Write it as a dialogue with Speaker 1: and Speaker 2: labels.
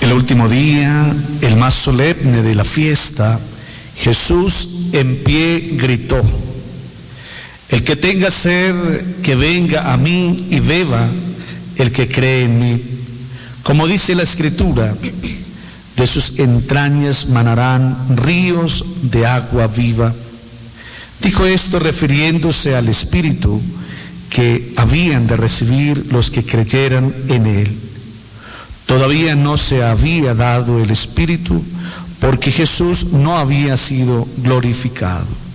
Speaker 1: El último día, el más solemne de la fiesta, Jesús en pie gritó: el que tenga sed, que venga a mí y beba, el que cree en mí. Como dice la Escritura, de sus entrañas manarán ríos de agua viva. Dijo esto refiriéndose al Espíritu que habían de recibir los que creyeran en él. Todavía no se había dado el Espíritu porque Jesús no había sido glorificado.